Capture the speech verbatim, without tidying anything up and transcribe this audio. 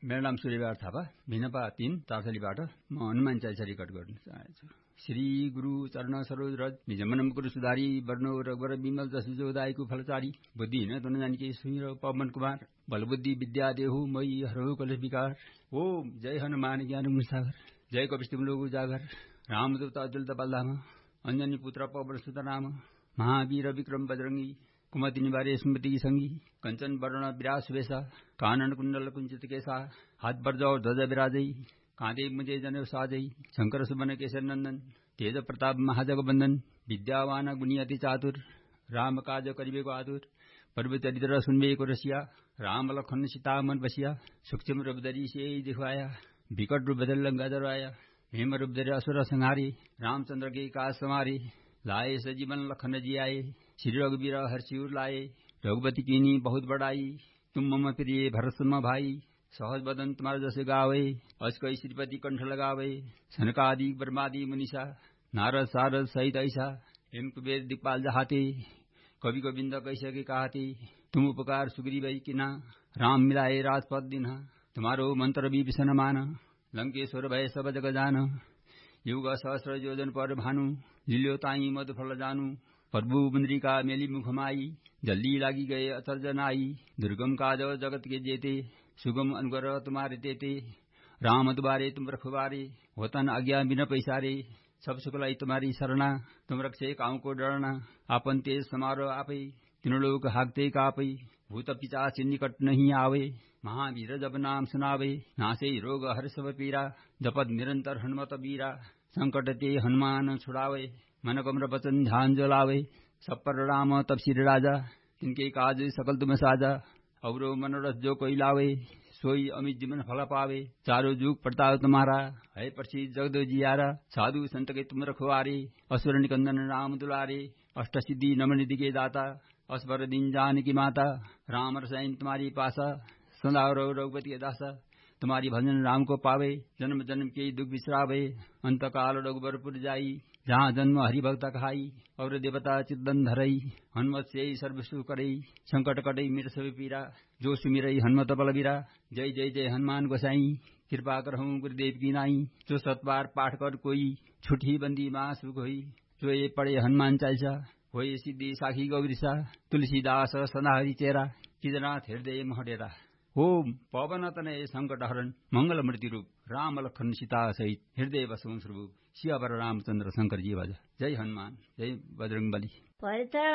मेरो नाम सूर्यबहादुर थापा, भिनपा तीन तारथलीबाट म हनुमान चालिसा रेकर्ड गर्न चाहन्छु। श्री गुरु चरण सरोज रज निजमनम गुरु सुधारी वर्णो रघुवर विमल जसु जोदायको फलचारी बुद्धिहीन तुन जानिके सुमिर पवन कुमार बलबुद्धि विद्या देहु मई हरहु कलेश विकार। ओम जय हनुमान ज्ञान गुण सागर जय कपिस्तुम लोक उजागर रामदूत अतुलित बलधाम अंजनी पुत्र पवन सुत नाम महावीर विक्रम बजरंगी कुमति निवारे स्मृति संगी कंचन वर्ण विराज सुवेशा कानन कुंडल कुंचित केसा हाथ बरजौ ध्वज विराजै कांधे मुझे जनेऊ साजै शंकर सुमन केसर नंदन तेज प्रताप महाजगबंदन विद्यावान गुणी अति चातुर राम काज करिबेको आतुर प्रभु चरित्र सुनबेको रसिया राम लखन सीता मन बसिया सूक्ष्म रूप धरि सियहि दिखवाया विकट रूप धरि लंका जराया हेम रूप धरि असुर संहारे रामचंद्र के काज समारे लाए सजीवन लखन जियाए श्री रघुवीर हर्षिउर लाए रघुपति कीनी बहुत बड़ाई तुम मम प्रिय भरत सम भाई सहज बदन तुम्हारा जैसे गावे अस्कई श्रीपति कंठ लगावे सनकादि ब्रह्मादि मुनिषा नारद सारद सहित ऐसा हेम कुबेर दिक्पाल जहाते कवि गोविंद कैसे कहते तुम उपकार सुग्री वही किना राम मिलाए राजपद दिना तुम्हारो मंत्र भी विषन मान लंकेश्वर भय सब जग जान युग सहस्र योजन पर भानु लिल्यो ताई मधु फल जानू प्रभु मुंद्रिका मेली मुखमाई जल्दी लागी गए अतर जनाई दुर्गम काज जगत के जेते सुगम अनुग्रह तुम्हारे तेते राम दुबारे तुम रखबारे होतन आज्ञा बिना पैसारे सब सुखलाई तुम्हारी शरणा तुम रक्षे काऊ को डरना आपन तेज समारो आपे तीनों लोग हाकते कापे भूत पिचाच निकट नहीं आवे महावीर जब नाम सुनावे नासे रोग हर सब पीरा जपद निरंतर हनुमत बीरा संकट ते हनुमान छुड़ावे मन कमर बचन ध्यान जलावे सब पर राम तब श्री राजा तिनके काज सकल तुम साजा अवरो मनोरथ जो कोई लावे सोई अमित जीवन फल पावे चारों जुग प्रताप तुम्हारा है प्रसिद्ध जगद जियारा साधु संत के तुम रखवारे असुर निकंदन राम दुलारे अष्ट सिद्धि नम निधि के दाता असबर दिन जान की माता राम रसायन तुम्हारी पासा सदा रघुपति के दासा तुम्हारी भजन राम को पावे जन्म जन्म के दुख बिसरावे अंत काल रघुबरपुर जाई जहाँ जन्म हरि भक्त खाई और देवता चिदन धरई हनुमत से सर्व सुख करई संकट कटई मिट सब पीरा जो सुमिरई हनुमत बलबीरा जय जय जय हनुमान गोसाई कृपा करहूँ गुरुदेव की नाई जो सतबार पाठ कर कोई छुट्टी बंदी माँ सुख होई जो ये पढ़े हनुमान चालीसा होई सिद्धि साखी गौरीसा तुलसीदास सदा हरि चेरा किदनाथ हृदय महडेरा। ओम पवन तनय संकट हरण मंगल मूर्ति रूप राम लखन सीता सहित हृदय बसवं स्वरूप सियावर रामचंद्र शंकर जी भज जय हनुमान जय बजरंग बली।